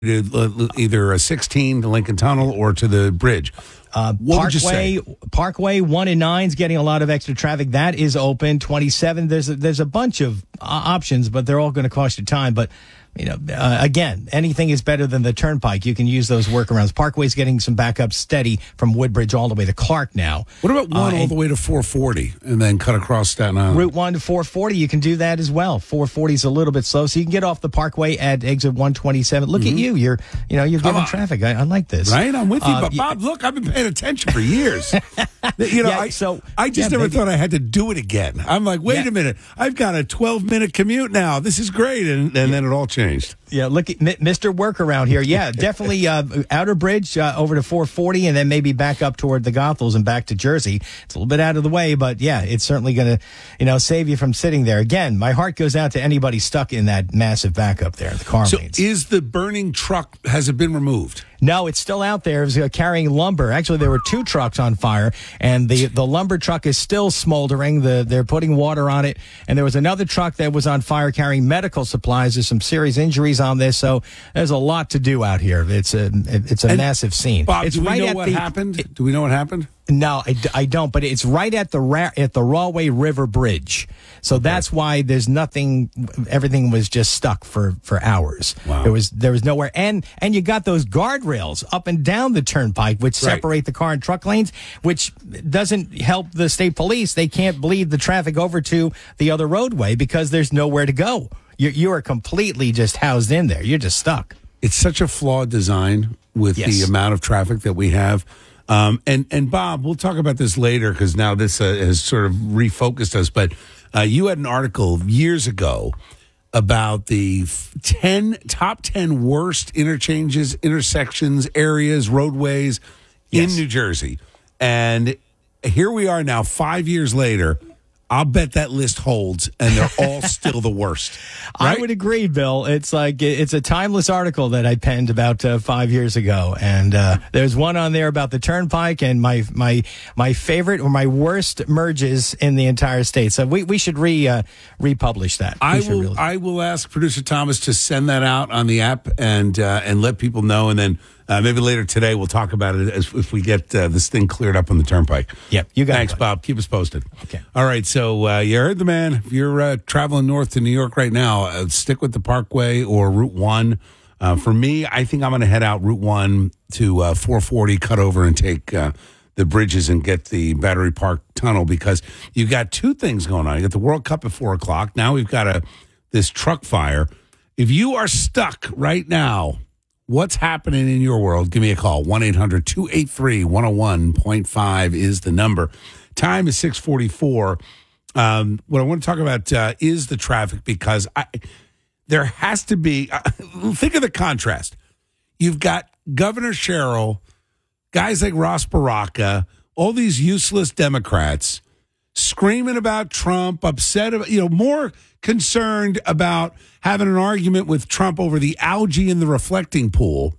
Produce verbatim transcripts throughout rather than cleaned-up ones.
either a sixteen to Lincoln Tunnel or to the bridge. Uh, Parkway, Parkway one and nine is getting a lot of extra traffic. That is open. twenty-seven. There's a, there's a bunch of uh, options, but they're all going to cost you time. But you know, uh, again, anything is better than the Turnpike. You can use those workarounds. Parkway's getting some backup steady from Woodbridge all the way to Clark now. What about one uh, all the way to four forty and then cut across Staten Island? Route one to four forty, you can do that as well. four forty is a little bit slow, so you can get off the Parkway at exit one twenty-seven. Look mm-hmm. at you. You're, you know, you're getting traffic. I, I like this. Right? I'm with you. Uh, but Bob, look, I've been paying attention for years. you know, yeah, I, so, I just yeah, never maybe. thought I had to do it again. I'm like, wait yeah. a minute. I've got a twelve-minute commute now. This is great. And, and yeah. then it all changed. Yeah, look at Mister Workaround here. Yeah, definitely uh, Outer Bridge uh, over to four forty and then maybe back up toward the Goethals and back to Jersey. It's a little bit out of the way, but yeah, it's certainly going to, you know, save you from sitting there. Again, my heart goes out to anybody stuck in that massive backup there, the car so lanes. Is the burning truck, has it been removed? No, it's still out there. It was uh, carrying lumber. Actually, there were two trucks on fire, and the, the lumber truck is still smoldering. The, they're putting water on it. And there was another truck that was on fire carrying medical supplies. There's some serious injuries on this, so there's a lot to do out here. It's a it's a and massive scene. Bob, it's do we right know at what the, happened? It, do we know what happened? No, I, I don't, but it's right at the Ra- at the Rahway River Bridge. So okay. that's why there's nothing. Everything was just stuck for, for hours. Wow. There was there was nowhere, and and you got those guardrails up and down the turnpike, which separate right. the car and truck lanes, which doesn't help the state police. They can't bleed the traffic over to the other roadway because there's nowhere to go. You you are completely just housed in there. You're just stuck. It's such a flawed design with yes. the amount of traffic that we have. Um, and, and Bob, we'll talk about this later because now this uh, has sort of refocused us. But uh, you had an article years ago about the ten top ten worst interchanges, intersections, areas, roadways yes. in New Jersey. And here we are now, five years later. I'll bet that list holds, and they're all still the worst. Right? I would agree, Bill. It's like it's a timeless article that I penned about uh, five years ago, and uh, there's one on there about the Turnpike and my my my favorite or my worst merges in the entire state. So we, we should re uh, republish that. We I will really. I will ask producer Thomas to send that out on the app and uh, and let people know, and then. Uh, maybe later today we'll talk about it as if we get uh, this thing cleared up on the Turnpike. Yep, you got Thanks, it. Bob. Keep us posted. Okay. All right, so uh, you heard the man. If you're uh, traveling north to New York right now, uh, stick with the Parkway or Route one. Uh, for me, I think I'm going to head out Route one to uh, four forty, cut over and take uh, the bridges and get the Battery Park Tunnel because you got two things going on. You got the World Cup at four o'clock. Now we've got a this truck fire. If you are stuck right now, what's happening in your world? Give me a call. one eight hundred two eight three one oh one point five is the number. Time is six forty-four. Um, what I want to talk about uh, is the traffic because I, there has to be, uh, think of the contrast. You've got Governor Sherrill, guys like Ross Baraka, all these useless Democrats screaming about Trump, upset about, you know, more concerned about having an argument with Trump over the algae in the reflecting pool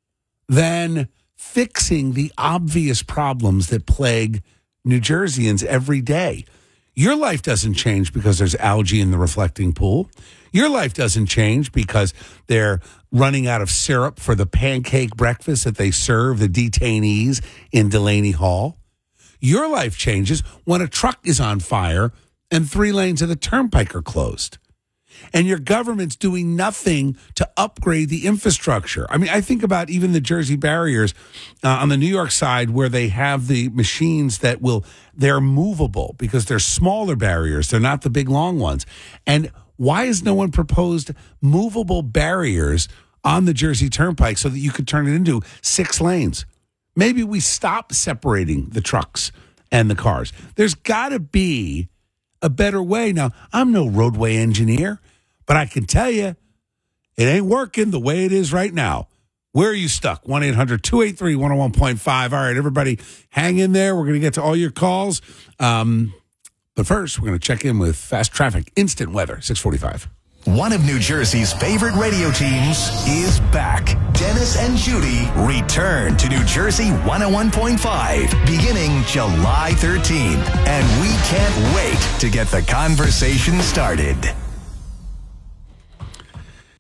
than fixing the obvious problems that plague New Jerseyans every day. Your life doesn't change because there's algae in the reflecting pool. Your life doesn't change because they're running out of syrup for the pancake breakfast that they serve the detainees in Delaney Hall. Your life changes when a truck is on fire and three lanes of the Turnpike are closed. And your government's doing nothing to upgrade the infrastructure. I mean, I think about even the Jersey barriers uh, on the New York side where they have the machines that will, they're movable because they're smaller barriers. They're not the big, long ones. And why has no one proposed movable barriers on the Jersey Turnpike so that you could turn it into six lanes? Maybe we stop separating the trucks and the cars. There's got to be a better way. Now, I'm no roadway engineer, but I can tell you it ain't working the way it is right now. Where are you stuck? one eight hundred two eight three one oh one point five. All right, everybody, hang in there. We're going to get to all your calls. Um, but first, we're going to check in with Fast Traffic Instant Weather, six forty-five. One of New Jersey's favorite radio teams is back. Dennis and Judy return to New Jersey one oh one point five beginning July thirteenth. And we can't wait to get the conversation started. Really?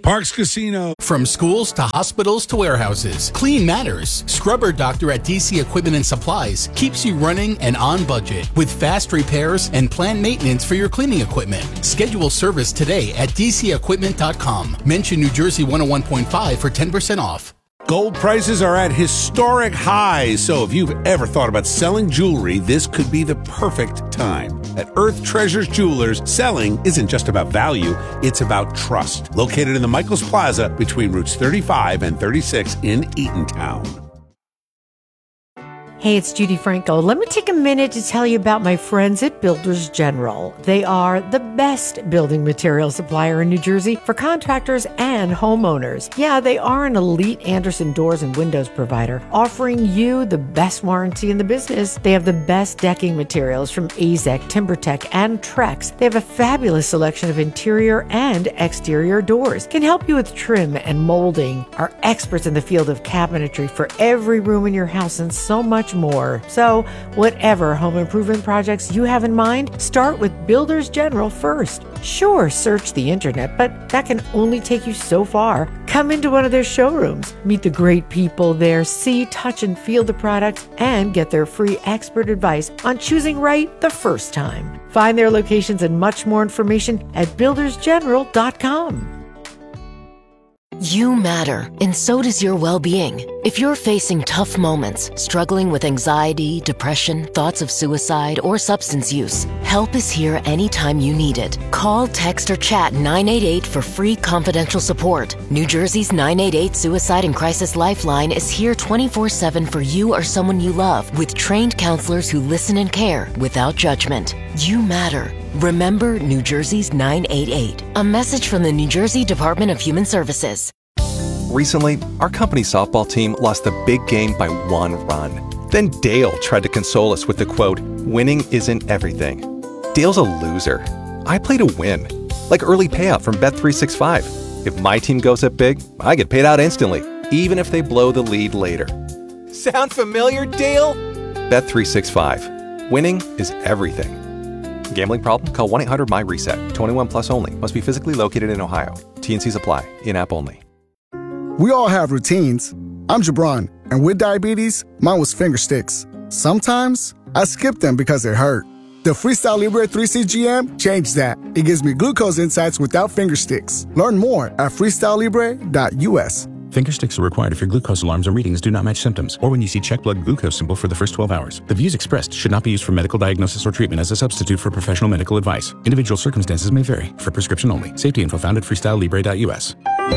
Parks Casino. From schools to hospitals to warehouses, Clean Matters. Scrubber Doctor at D C Equipment and Supplies keeps you running and on budget with fast repairs and planned maintenance for your cleaning equipment. Schedule service today at d c equipment dot com. Mention New Jersey one oh one point five for ten percent off. Gold prices are at historic highs, so if you've ever thought about selling jewelry, this could be the perfect time. At Earth Treasures Jewelers, selling isn't just about value, it's about trust. Located in the Michaels Plaza between routes thirty-five and thirty-six in Eatontown. Hey, it's Judy Franco. Let me take a minute to tell you about my friends at Builders General. They are the best building material supplier in New Jersey for contractors and homeowners. Yeah, they are an elite Andersen doors and windows provider, offering you the best warranty in the business. They have the best decking materials from Azek, TimberTech, and Trex. They have a fabulous selection of interior and exterior doors. Can help you with trim and molding. Are experts in the field of cabinetry for every room in your house and so much more. So, whatever home improvement projects you have in mind, start with Builders General first. Sure, search the internet, but that can only take you so far. Come into one of their showrooms, meet the great people there, see, touch, and feel the products, and get their free expert advice on choosing right the first time. Find their locations and much more information at builders general dot com. You matter, and so does your well-being. If you're facing tough moments, struggling with anxiety, depression, thoughts of suicide, or substance use, help is here anytime you need it. Call, text, or chat nine eight eight for free confidential support. New Jersey's nine eight eight Suicide and Crisis Lifeline is here twenty-four seven for you or someone you love, with trained counselors who listen and care without judgment. You matter. Remember New Jersey's nine eight eight. A message from the New Jersey Department of Human Services. Recently, our company softball team lost the big game by one run. Then Dale tried to console us with the quote, "Winning isn't everything." Dale's a loser. I play to win. Like early payout from Bet three sixty-five. If my team goes up big, I get paid out instantly, even if they blow the lead later. Sound familiar, Dale? Bet three sixty-five. Winning is everything. Gambling problem? Call one eight hundred M Y RESET. twenty-one plus only. Must be physically located in Ohio. T and Cs apply. In-app only. We all have routines. I'm Jabron, and with diabetes, mine was finger sticks. Sometimes, I skip them because it hurt. The Freestyle Libre three C G M changed that. It gives me glucose insights without finger sticks. Learn more at freestyle libre dot u s. Finger sticks are required if your glucose alarms or readings do not match symptoms, or when you see check blood glucose symbol for the first twelve hours. The views expressed should not be used for medical diagnosis or treatment as a substitute for professional medical advice. Individual circumstances may vary. For prescription only. Safety info found at freestyle libre dot u s.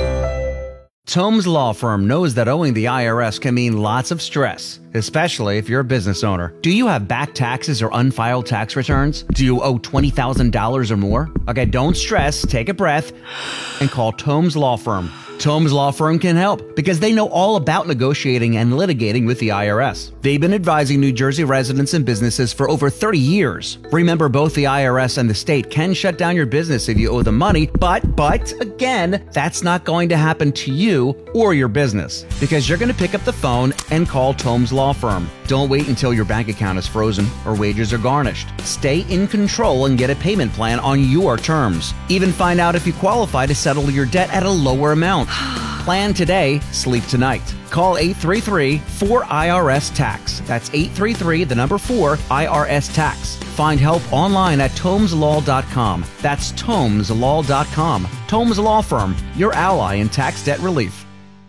Tomes Law Firm knows that owing the I R S can mean lots of stress, especially if you're a business owner. Do you have back taxes or unfiled tax returns? Do you owe twenty thousand dollars or more? Okay, don't stress, take a breath, and call Tomes Law Firm. Tomes Law Firm can help because they know all about negotiating and litigating with the I R S. They've been advising New Jersey residents and businesses for over thirty years. Remember, both the I R S and the state can shut down your business if you owe them money, but, but, again, that's not going to happen to you or your business because you're going to pick up the phone and call Tomes Law Firm. Don't wait until your bank account is frozen or wages are garnished. Stay in control and get a payment plan on your terms. Even find out if you qualify to settle your debt at a lower amount. Plan today, sleep tonight. Call eight three three, four I R S tax. That's eight three three, the number four, I R S tax. Find help online at tomes law dot com. That's tomes law dot com. Tomes Law Firm, your ally in tax debt relief.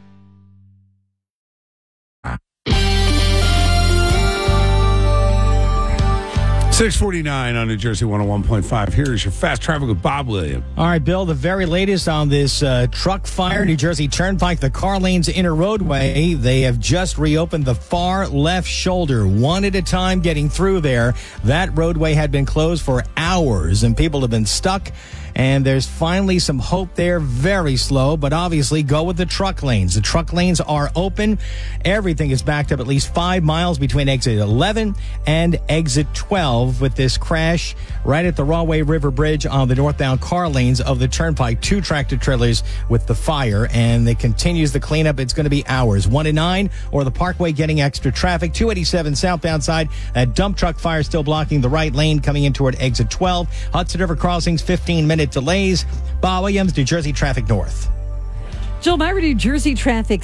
six forty-nine on New Jersey one oh one point five. Here's your fast traffic with Bob Williams. All right, Bill, the very latest on this uh, truck fire, New Jersey Turnpike, the car lanes inner roadway. They have just reopened the far left shoulder, one at a time getting through there. That roadway had been closed for hours, and people have been stuck. And there's finally some hope there. Very slow, but obviously go with the truck lanes. The truck lanes are open. Everything is backed up at least five miles between exit eleven and exit twelve with this crash right at the Rahway River Bridge on the northbound car lanes of the Turnpike. Two tractor trailers with the fire, and it continues the cleanup. It's going to be hours. one to nine or the Parkway getting extra traffic. two eighty-seven southbound side. That dump truck fire still blocking the right lane coming in toward exit twelve. Hudson River crossings, fifteen minute delays. Bob Williams, New Jersey Traffic North. Jill Myra, New Jersey traffic